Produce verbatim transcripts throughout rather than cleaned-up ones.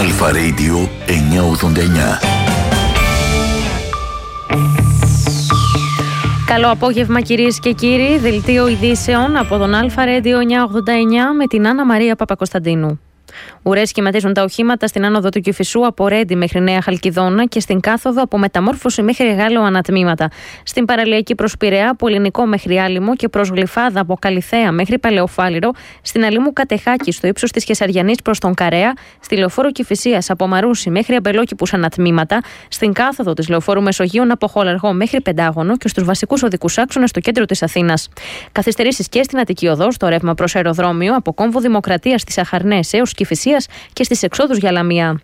Αλφα Radio εννιακόσια ογδόντα εννιά. Καλό απόγευμα κυρίες και κύριοι, δελτίο ειδήσεων από τον Αλφα Radio εννιακόσια ογδόντα εννιά με την Άννα Μαρία Παπακοσταντίνου. Ουρές σχηματίζουν τα οχήματα στην άνοδο του Κηφισού από Ρέντι μέχρι Νέα Χαλκιδόνα και στην κάθοδο από Μεταμόρφωση μέχρι Γάλλο ανατμήματα. Στην παραλιακή προς Πειραιά από Ελληνικό μέχρι Άλυμο και προς Γλυφάδα από Καλιθέα μέχρι Παλαιοφάλιρο. Στην Αλήμου Κατεχάκη στο ύψος της Χεσαριανής προς τον Καρέα. Στη λεωφόρο Κηφισίας από Μαρούσι μέχρι Αμπελόκηπους ανατμήματα. Στην κάθοδο της λεωφόρου Μεσογείων από Χολαργό μέχρι Πεντάγωνο και στους βασικούς οδικούς άξονες στο κέντρο της Αθήνας. Καθυστερήσεις και στην Αττική Οδό στο ρεύμα προς αεροδρόμιο από Κόμβο Δημοκρατίας στις Αχαρνές έως Κηφισίας και στις εξόδους για Λαμία.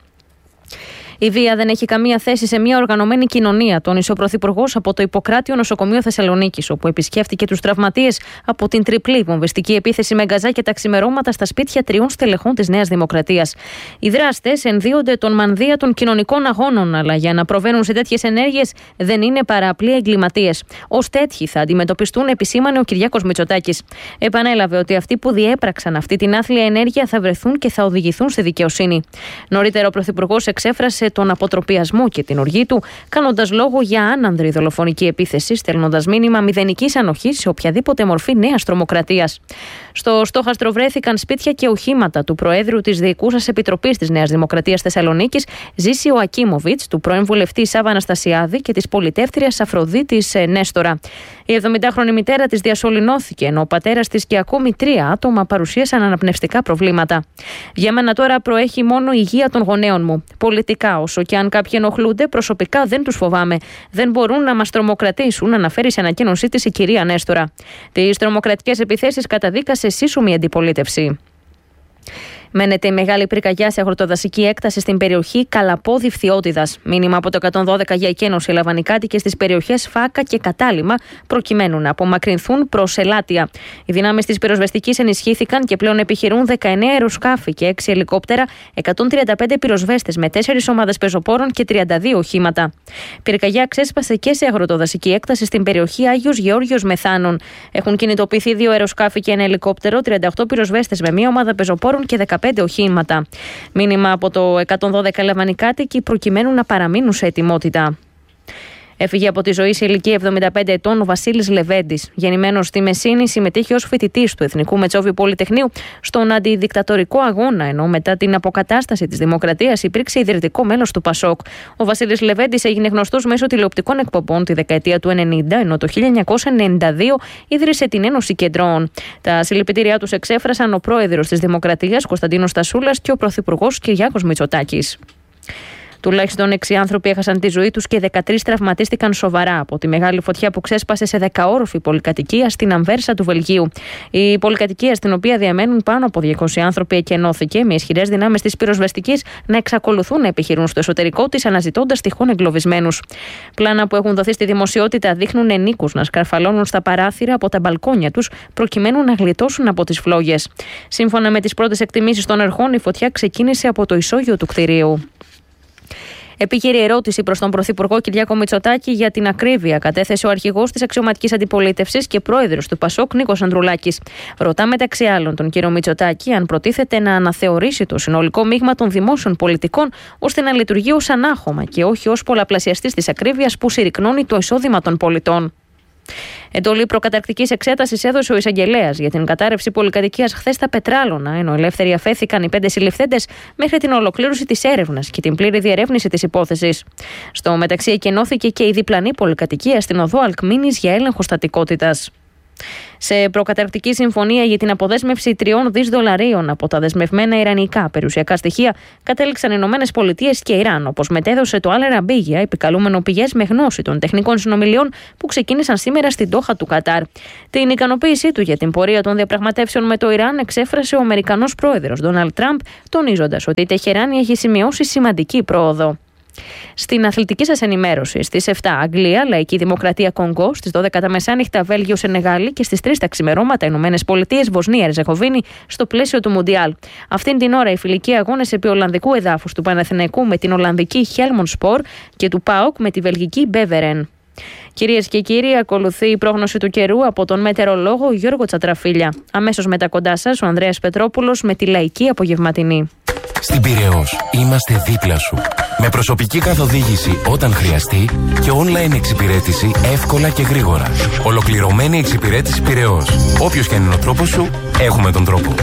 Η βία δεν έχει καμία θέση σε μια οργανωμένη κοινωνία, τόνισε ο Πρωθυπουργός από το Ιπποκράτιο Νοσοκομείο Θεσσαλονίκης, όπου επισκέφτηκε τους τραυματίες από την τριπλή βομβιστική επίθεση με γκαζά και τα ξημερώματα στα σπίτια τριών στελεχών της Νέας Δημοκρατίας. Οι δράστες ενδύονται τον μανδύα των κοινωνικών αγώνων, αλλά για να προβαίνουν σε τέτοιες ενέργειες δεν είναι παρά απλοί εγκληματίες. Ως τέτοιοι θα αντιμετωπιστούν, επισήμανε ο Κυριάκος Μητσοτάκης. Επανέλαβε ότι αυτοί που διέπραξαν αυτή την άθλια ενέργεια θα βρεθούν και θα οδηγηθούν στη δικαιοσύνη. Νωρίτερα, ο Πρωθυπουργός εξέφρασε τον αποτροπιασμό και την οργή του, κάνοντας λόγο για άνανδρη δολοφονική επίθεση, στέλνοντας μήνυμα μηδενικής ανοχής σε οποιαδήποτε μορφή νέας τρομοκρατίας. Στο στόχαστρο βρέθηκαν σπίτια και οχήματα του Προέδρου της Διοικούσας Επιτροπής της Νέας Δημοκρατίας Θεσσαλονίκης, Ζήσιο Ακίμοβιτς, του πρώην βουλευτή Σάβα Αναστασιάδη και της πολιτεύτριας Αφροδίτης Νέστορα. Η εβδομηντάχρονη μητέρα της διασωληνώθηκε, ενώ ο πατέρας της και ακόμη τρία άτομα παρουσίασαν αναπνευστικά προβλήματα. Για μένα τώρα προέχει μόνο η υγεία των γονέων μου. Πολιτικά, όσο και αν κάποιοι ενοχλούνται, προσωπικά δεν τους φοβάμαι. Δεν μπορούν να μας τρομοκρατήσουν, αναφέρει σε ανακοίνωσή της η κυρία Νέστορα. Τις τρομοκρατικές επιθέσεις καταδίκασε σύσσωμη αντιπολίτευση. Μένεται η μεγάλη πυρκαγιά σε αγροτοδασική έκταση στην περιοχή Καλαπόδη Φθιώτιδας. Μήνυμα από το εκατόν δώδεκα για εκένωση έλαβαν οι κάτοικοι στις περιοχές Φάκα και Κατάλημα, προκειμένου να απομακρυνθούν προς Ελάτια. Οι δυνάμεις της πυροσβεστικής ενισχύθηκαν και πλέον επιχειρούν δεκαεννέα αεροσκάφη και έξι ελικόπτερα, εκατόν τριάντα πέντε πυροσβέστες με τέσσερις ομάδες πεζοπόρων και τριάντα δύο οχήματα. Πυρκαγιά ξέσπασε και σε αγροτοδασική έκταση στην περιοχή Άγιος Γεώργιος Μεθάνων. Έχουν κινητοποιηθεί δύο αεροσκάφη και ένα ελικόπτερο, τριάντα οκτώ πυροσβέστες με μία ομάδα πεζοπόρων και δεκαπέντε οχήματα. Μήνυμα από το εκατόν δώδεκα έλαβαν οι κάτοικοι προκειμένου να παραμείνουν σε ετοιμότητα. Έφυγε από τη ζωή σε ηλικία εβδομήντα πέντε ετών ο Βασίλης Λεβέντης. Γεννημένος στη Μεσίνη, συμμετείχε ως φοιτητής του Εθνικού Μετσόβιου Πολυτεχνείου στον αντιδικτατορικό αγώνα, ενώ μετά την αποκατάσταση της δημοκρατίας υπήρξε ιδρυτικό μέλος του Πασόκ. Ο Βασίλης Λεβέντης έγινε γνωστός μέσω τηλεοπτικών εκπομπών τη δεκαετία του ενενήντα, ενώ το χίλια εννιακόσια ενενήντα δύο ίδρυσε την Ένωση Κεντρών. Τα συλληπιτήριά τους εξέφρασαν ο πρόεδρος της Δημοκρατίας Κωνσταντίνος Τασούλας και ο πρωθυπουργός Κυριάκος Μητσοτάκης. Τουλάχιστον έξι άνθρωποι έχασαν τη ζωή τους και δεκατρείς τραυματίστηκαν σοβαρά από τη μεγάλη φωτιά που ξέσπασε σε δεκαόροφη πολυκατοικία στην Αμβέρσα του Βελγίου. Η πολυκατοικία, στην οποία διαμένουν πάνω από διακόσιοι άνθρωποι, εκενώθηκε με ισχυρές δυνάμεις της πυροσβεστικής να εξακολουθούν να επιχειρούν στο εσωτερικό της, αναζητώντας τυχόν εγκλωβισμένους. Πλάνα που έχουν δοθεί στη δημοσιότητα δείχνουν ενίκους να σκαρφαλώνουν στα παράθυρα από τα μπαλκόνια τους, προκειμένου να γλιτώσουν από τις φλόγες. Σύμφωνα με τις πρώτες εκτιμήσεις των αρχών, η φωτιά ξεκίνησε από το ισόγειο του κτηρίου. Επίκαιρη ερώτηση προς τον Πρωθυπουργό Κυριάκο Μητσοτάκη για την ακρίβεια κατέθεσε ο αρχηγός της αξιωματικής αντιπολίτευσης και πρόεδρος του Πασόκ Νίκος Ανδρουλάκης. Ρωτά μεταξύ άλλων τον κύριο Μητσοτάκη αν προτίθεται να αναθεωρήσει το συνολικό μείγμα των δημόσιων πολιτικών ώστε να λειτουργεί ως ανάχωμα και όχι ως πολλαπλασιαστής της ακρίβειας που συρρυκνώνει το εισόδημα των πολιτών. Εντολή προκαταρκτικής εξέτασης έδωσε ο εισαγγελέας για την κατάρρευση πολυκατοικίας χθες στα Πετράλωνα, ενώ ελεύθεροι αφέθηκαν οι πέντε συλληφθέντες μέχρι την ολοκλήρωση της έρευνας και την πλήρη διερεύνηση της υπόθεσης. Στο μεταξύ, εκενώθηκε και η διπλανή πολυκατοικία στην οδό Αλκμίνης για έλεγχο στατικότητας. Σε προκαταρκτική συμφωνία για την αποδέσμευση τριών δισεκατομμυρίων δολαρίων από τα δεσμευμένα ιρανικά περιουσιακά στοιχεία κατέληξαν οι Ηνωμένες Πολιτείες και Ιράν, όπως μετέδωσε το Al Arabiya, επικαλούμενο πηγές με γνώση των τεχνικών συνομιλιών που ξεκίνησαν σήμερα στην Ντόχα του Κατάρ. Την ικανοποίησή του για την πορεία των διαπραγματεύσεων με το Ιράν εξέφρασε ο Αμερικανός πρόεδρος Ντόναλντ Τραμπ, τονίζοντας ότι η Τεχεράνη έχει σημειώσει σημαντική πρόοδο. Στην αθλητική σας ενημέρωση, στις επτά Αγγλία, Λαϊκή Δημοκρατία Κονγκό, στις δώδεκα τα μεσάνυχτα Βέλγιο Σενεγάλη και στις τρεις τα ξημερώματα Ηνωμένες Πολιτείες Βοσνία Ερζεγοβίνη στο πλαίσιο του Μουντιάλ. Αυτήν την ώρα οι φιλικοί αγώνες επί Ολλανδικού εδάφους του Παναθηναϊκού με την Ολλανδική Χέλμον Σπορ και του ΠΑΟΚ με τη Βελγική Μπέβερεν. Κυρίες και κύριοι, ακολουθεί η πρόγνωση του καιρού από τον μετεωρολόγο Γιώργο Τσατραφίλια. Αμέσως μετά κοντά σας ο Ανδρέας Πετρόπουλος με τη Λαϊκή Απογευματινή. Στην Πειραιώς είμαστε δίπλα σου. Με προσωπική καθοδήγηση όταν χρειαστεί και online εξυπηρέτηση εύκολα και γρήγορα. Ολοκληρωμένη εξυπηρέτηση Πειραιώς. Όποιος και αν είναι ο τρόπος σου, έχουμε τον τρόπο.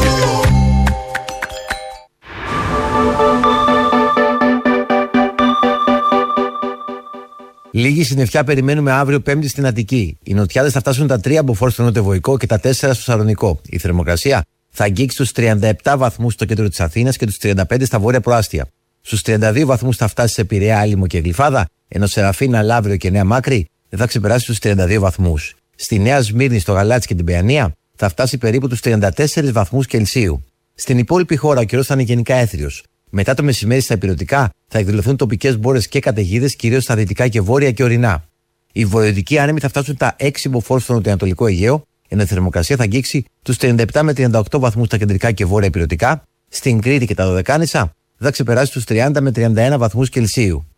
Λίγη συννεφιά περιμένουμε αύριο Πέμπτη στην Αττική. Οι νοτιάδες θα φτάσουν τα τρία μποφόρ στο νοτιοβοϊκό και τα τέσσερα στο Σαλονικό. Η θερμοκρασία θα αγγίξει τους τριάντα επτά βαθμούς στο κέντρο της Αθήνας και τους τριάντα πέντε στα βόρεια προάστια. Στους τριάντα δύο βαθμούς θα φτάσει σε Πειραιά, Άλυμο και Γλυφάδα, ενώ Σεραφίνα, Λαύριο και Νέα Μάκρη δεν θα ξεπεράσει τους τριάντα δύο βαθμούς. Στη Νέα Σμύρνη, στο Γαλάτσι και την Παιανία θα φτάσει περίπου τους τριάντα τέσσερις βαθμούς Κελσίου. Στην υπόλοιπη χώρα ο καιρός θα είναι γενικά έθριος. Μετά το μεσημέρι στα ηπειρωτικά θα εκδηλωθούν τοπικές μπόρες και καταιγίδες, κυρίως στα δυτικά και βόρεια και ορεινά. Οι βορειοδυτικοί άνεμοι θα φτάσουν τα έξι μποφόρ στο νοτιοανατολικό Αιγαίο, ενώ η θερμοκρασία θα αγγίξει τους τριάντα επτά με τριάντα οκτώ βαθμούς στα κεντρικά και βόρεια ηπειρωτικά. Στην Κρήτη και τα Δωδεκάνησα θα ξεπεράσει τους τριάντα με τριάντα ένα βαθμούς Κελσίου.